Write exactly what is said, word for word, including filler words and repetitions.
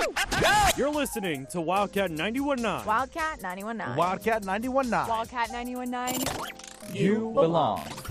You're listening to Wildcat ninety-one point nine. Wildcat ninety-one point nine. Wildcat ninety-one point nine. Wildcat ninety-one point nine. You belong.